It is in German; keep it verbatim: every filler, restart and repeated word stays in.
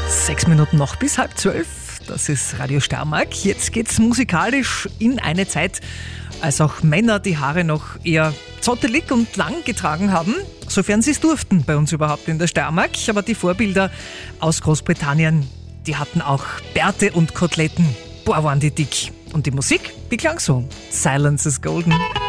Sechs Minuten noch bis halb zwölf. Das ist Radio Steiermark. Jetzt geht's musikalisch in eine Zeit, als auch Männer die Haare noch eher zottelig und lang getragen haben, sofern sie es durften bei uns überhaupt in der Steiermark. Aber die Vorbilder aus Großbritannien, die hatten auch Bärte und Koteletten. Boah, waren die dick. Und die Musik, die klang so. Silence is golden.